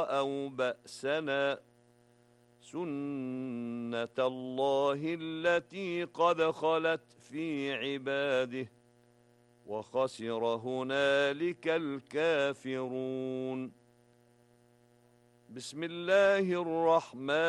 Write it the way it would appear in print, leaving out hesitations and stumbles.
رأوا بأسنا سنة الله التي قد خلت في عباده وخسر هنالك الكافرون. بسم الله الرحمن